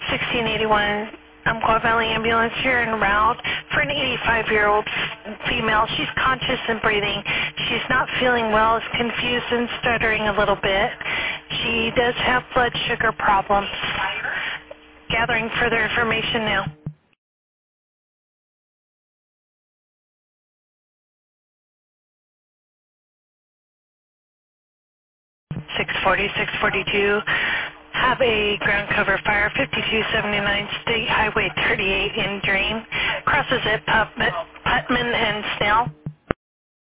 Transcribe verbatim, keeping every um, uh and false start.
sixteen eighty-one Umpqua Valley Ambulance here en route for an eighty-five-year-old female. She's conscious and breathing. She's not feeling well, is confused and stuttering a little bit. She does have blood sugar problems. Gathering further information now. six forty, six forty-two. Have a ground cover fire, fifty-two seventy-nine State Highway thirty-eight in Drain. Crosses at Putman, Putman and Snell.